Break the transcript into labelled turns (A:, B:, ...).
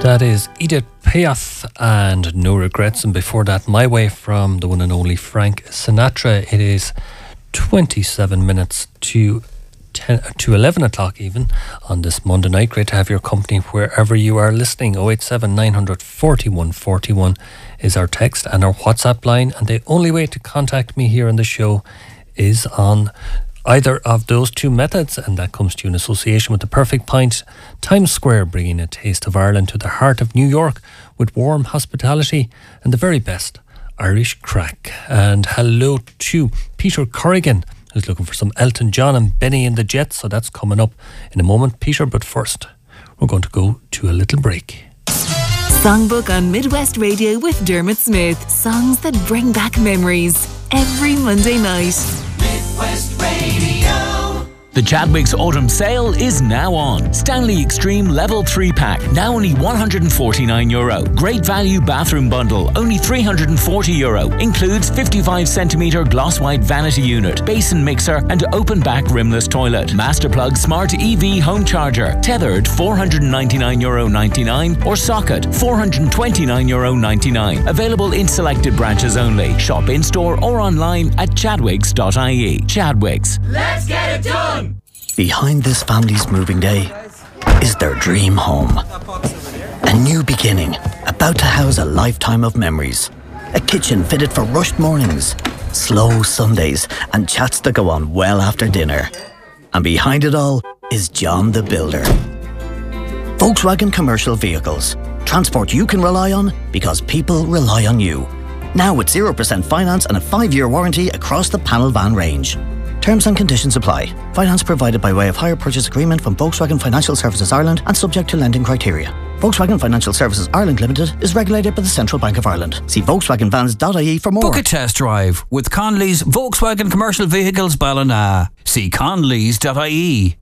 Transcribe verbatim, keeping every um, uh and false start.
A: That is Edith Piaf and No Regrets, and before that My Way from the one and only Frank Sinatra. It is twenty-seven minutes to ten, to eleven o'clock even on this Monday night. Great to have your company wherever you are listening. oh eight seven nine hundred forty-one forty-one is our text and our WhatsApp line, and the only way to contact me here on the show is on either of those two methods, and that comes to you in association with The Perfect Pint, Times Square, bringing a taste of Ireland to the heart of New York with warm hospitality and the very best Irish crack. And hello to Peter Corrigan, who's looking for some Elton John and Benny and the Jets, so that's coming up in a moment, Peter. But first, we're going to go to a little break.
B: Songbook on Midwest Radio with Dermot Smith. Songs that bring back memories every Monday night.
C: Midwest Radio.
D: The Chadwick's Autumn Sale is now on. Stanley Extreme Level three pack, now only one hundred forty-nine euro. Great value bathroom bundle, only three hundred forty euro. Includes fifty-five centimetre gloss white vanity unit, basin mixer and open back rimless toilet. Masterplug Smart E V home charger, tethered four hundred ninety-nine euro ninety-nine or socket four hundred twenty-nine euro ninety-nine. Available in selected branches only. Shop in store or online at chadwicks dot I E. Chadwick's.
C: Let's get it done!
E: Behind this family's moving day is their dream home. A new beginning, about to house a lifetime of memories. A kitchen fitted for rushed mornings, slow Sundays, and chats that go on well after dinner. And behind it all is John the Builder. Volkswagen Commercial Vehicles. Transport you can rely on because people rely on you. Now with zero percent finance and a five-year warranty across the panel van range. Terms and conditions apply. Finance provided by way of hire purchase agreement from Volkswagen Financial Services Ireland and subject to lending criteria. Volkswagen Financial Services Ireland Limited is regulated by the Central Bank of Ireland. See volkswagen vans dot I E for more.
F: Book a test drive with Conley's Volkswagen Commercial Vehicles Ballina. See conleys dot I E.